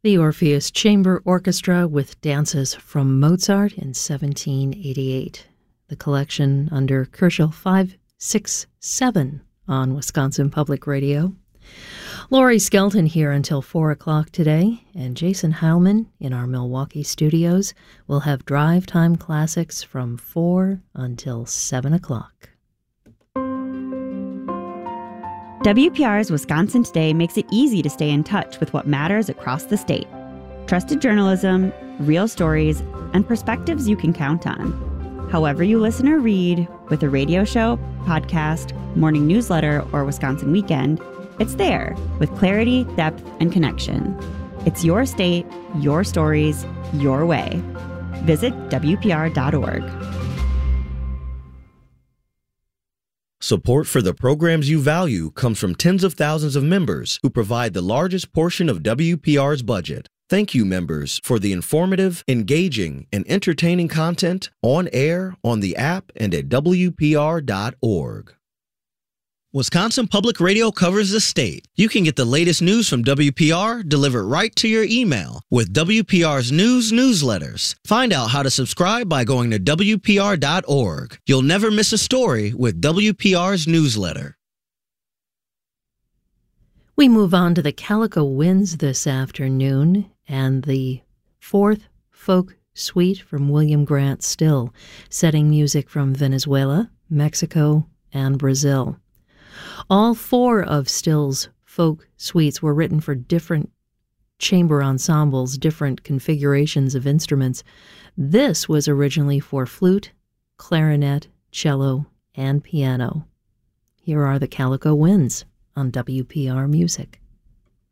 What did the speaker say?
The Orpheus Chamber Orchestra with dances from Mozart in 1788. The collection under Kerschel 567 on Wisconsin Public Radio. Laurie Skelton here until 4 o'clock today, and Jason Heilman in our Milwaukee studios will have Drive Time Classics from 4 until 7 o'clock. WPR's Wisconsin Today makes it easy to stay in touch with what matters across the state. Trusted journalism, real stories, and perspectives you can count on. However you listen or read, with a radio show, podcast, morning newsletter, or Wisconsin Weekend, it's there with clarity, depth, and connection. It's your state, your stories, your way. Visit WPR.org. Support for the programs you value comes from tens of thousands of members who provide the largest portion of WPR's budget. Thank you, members, for the informative, engaging, and entertaining content on air, on the app, and at WPR.org. Wisconsin Public Radio covers the state. You can get the latest news from WPR delivered right to your email with WPR's news newsletters. Find out how to subscribe by going to WPR.org. You'll never miss a story with WPR's newsletter. We move on to the Calico Winds this afternoon and the fourth folk suite from William Grant Still, setting music from Venezuela, Mexico, and Brazil. All four of Still's folk suites were written for different chamber ensembles, different configurations of instruments. This was originally for flute, clarinet, cello, and piano. Here are the Calico Winds on WPR Music.